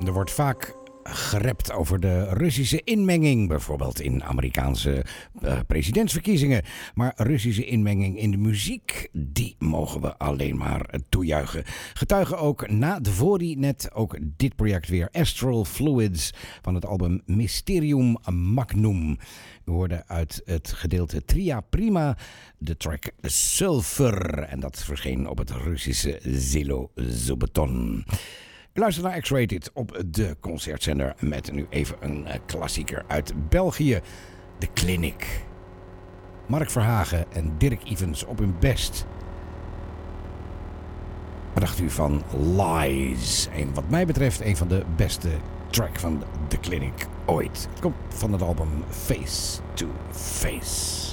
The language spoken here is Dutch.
Er wordt vaak gerept over de Russische inmenging, bijvoorbeeld in Amerikaanse presidentsverkiezingen. Maar Russische inmenging in de muziek, die mogen we alleen maar toejuichen. Getuigen ook na de Dvori net ook dit project weer, Astral Fluids van het album Mysterium Magnum. We hoorden uit het gedeelte Tria Prima de track Sulfur en dat verscheen op het Russische Zelo Zubeton. U luistert naar X-Rated op de concertzender met nu even een klassieker uit België, The Clinic. Mark Verhagen en Dirk Evans op hun best. Wat dacht u van Lies? En wat mij betreft een van de beste track van The Clinic ooit. Het komt van het album Face to Face.